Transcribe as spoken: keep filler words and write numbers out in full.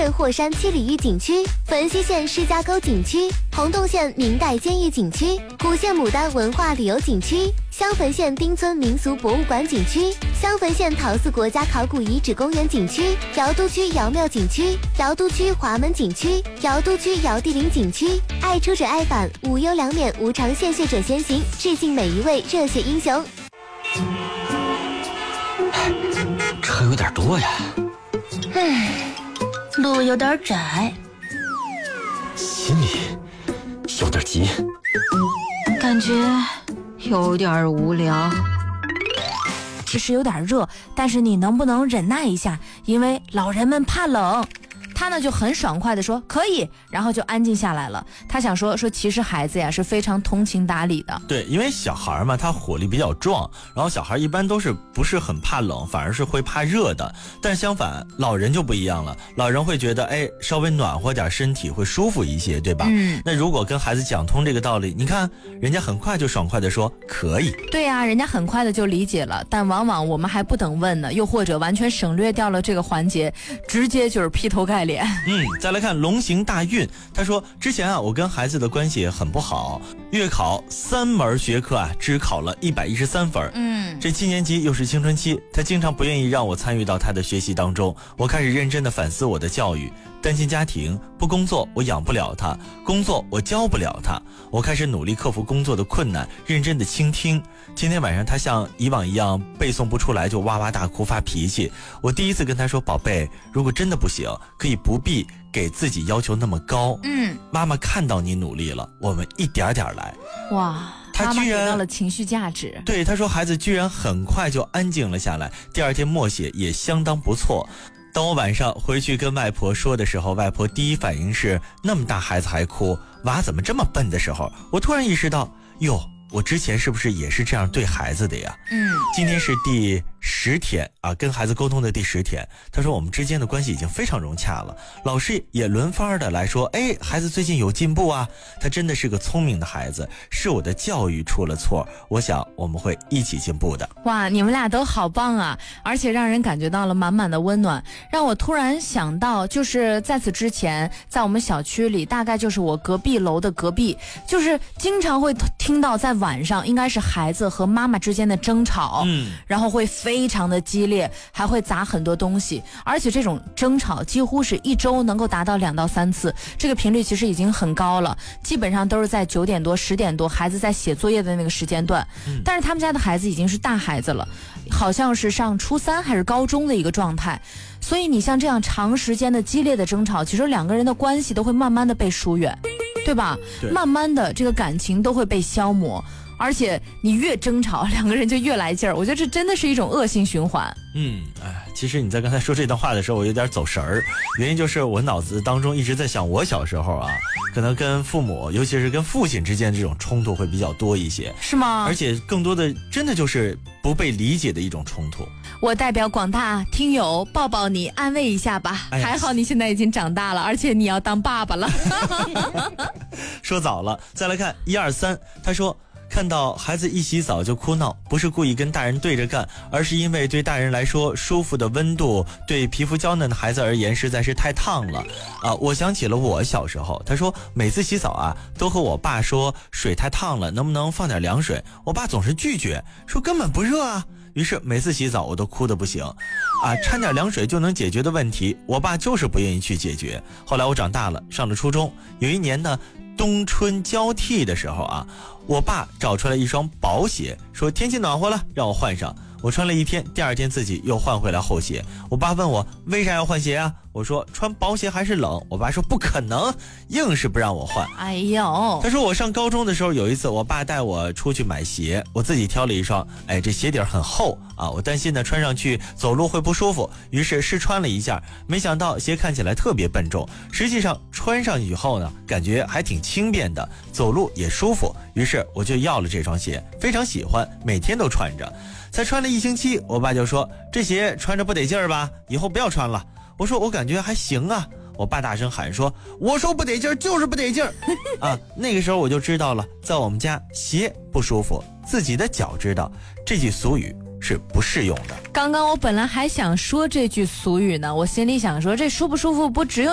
镇霍山七里峪景区、汾西县施家沟景区、洪洞县明代监狱景区、古县牡丹文化旅游景区、襄汾县丁村民俗博物馆景区、襄汾县陶寺国家考古遗址公园景区、瑶都区瑶庙景区、瑶都区华门景区、瑶都区瑶地陵景区。爱出者爱返，无忧良免，无偿献血者先行，致敬每一位热血英雄。 车有点多呀， 唉，路有点窄， 心里有点急， 感觉有点无聊。 其实有点热，但是你能不能忍耐一下？因为老人们怕冷。他呢就很爽快的说可以，然后就安静下来了。他想说说其实孩子呀是非常通情达理的。 对，因为小孩嘛，他火力比较壮，然后小孩一般都是不是很怕冷，反而是会怕热的。但相反，老人就不一样了，老人会觉得哎稍微暖和点，身体会舒服一些，对吧？嗯。那如果跟孩子讲通这个道理，你看人家很快就爽快的说可以。 对呀、啊，人家很快的就理解了，但往往我们还不等问呢，又或者完全省略掉了这个环节，直接就是劈头盖脸。 嗯，再来看龙行大运，他说之前啊，我跟孩子的关系很不好，月考三门学科啊，只考了一百一十三分。嗯，这七年级又是青春期，他经常不愿意让我参与到他的学习当中。我开始认真的反思我的教育，单亲家庭，不工作我养不了他，工作我教不了他。我开始努力克服工作的困难，认真的倾听。今天晚上他像以往一样背诵不出来就哇哇大哭发脾气。我第一次跟他说，宝贝，如果真的不行，可以不必给自己要求那么高。嗯，妈妈看到你努力了，我们一点点来。 哇， 他居然妈妈给到了情绪价值。 对，他说孩子居然很快就安静了下来，第二天默写也相当不错。当我晚上回去跟外婆说的时候，外婆第一反应是那么大孩子还哭，娃怎么这么笨的时候，我突然意识到，哟，我之前是不是也是这样对孩子的呀？嗯，今天是第十天啊，跟孩子沟通的第十天。他说我们之间的关系已经非常融洽了，老师也轮番的来说，哎，孩子最近有进步啊，他真的是个聪明的孩子，是我的教育出了错，我想我们会一起进步的。 哇，你们俩都好棒啊，而且让人感觉到了满满的温暖。让我突然想到，就是在此之前，在我们小区里，大概就是我隔壁楼的隔壁，就是经常会听到在晚上应该是孩子和妈妈之间的争吵，嗯，然后会非常的激烈，还会砸很多东西，而且这种争吵几乎是一周能够达到两到三次，这个频率其实已经很高了，基本上都是在九点多十点多孩子在写作业的那个时间段、嗯、但是他们家的孩子已经是大孩子了，好像是上初三还是高中的一个状态，所以你像这样长时间的激烈的争吵，其实两个人的关系都会慢慢的被疏远，对吧？对，慢慢的这个感情都会被消磨，而且你越争吵，两个人就越来劲儿。我觉得这真的是一种恶性循环。 嗯，哎，其实你在刚才说这段话的时候，我有点走神儿，原因就是我脑子当中一直在想，我小时候啊，可能跟父母，尤其是跟父亲之间这种冲突会比较多一些， 是吗？ 而且更多的真的就是不被理解的一种冲突。 我代表广大听友抱抱你，安慰一下吧。哎、还好你现在已经长大了，而且你要当爸爸了。 说早了，再来看一二三，他说。看到孩子一洗澡就哭闹，不是故意跟大人对着干，而是因为对大人来说舒服的温度对皮肤娇嫩的孩子而言实在是太烫了啊！我想起了我小时候，他说每次洗澡啊都和我爸说水太烫了，能不能放点凉水，我爸总是拒绝，说根本不热啊。于是每次洗澡我都哭得不行啊，掺点凉水就能解决的问题，我爸就是不愿意去解决。后来我长大了，上了初中，有一年呢冬春交替的时候啊，我爸找出来一双薄鞋，说天气暖和了，让我换上。我穿了一天，第二天自己又换回来厚鞋。我爸问我为啥要换鞋啊？我说穿薄鞋还是冷。我爸说不可能，硬是不让我换。 哎呦， 他说我上高中的时候有一次，我爸带我出去买鞋，我自己挑了一双，哎，这鞋底很厚啊，我担心呢穿上去走路会不舒服，于是试穿了一下，没想到鞋看起来特别笨重，实际上穿上以后呢，感觉还挺轻便的，走路也舒服，于是我就要了这双鞋，非常喜欢，每天都穿着。才穿了一星期，我爸就说这鞋穿着不得劲儿吧，以后不要穿了。我说我感觉还行啊。我爸大声喊说，我说不得劲儿就是不得劲儿啊！那个时候我就知道了，在我们家鞋不舒服，自己的脚知道，这句俗语是不适用的。 刚刚我本来还想说这句俗语呢，我心里想说这舒不舒服不只有